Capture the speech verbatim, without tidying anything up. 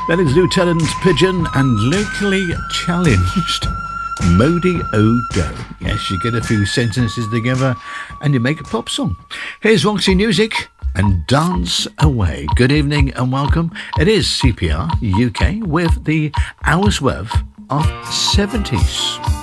That is Lieutenant Pigeon and locally challenged Modi Odo. Yes, you get a few sentences together and you make a pop song. Here's Roxy Music and Dance Away. Good evening and welcome. It is C P R U K with the hour's worth of seventies.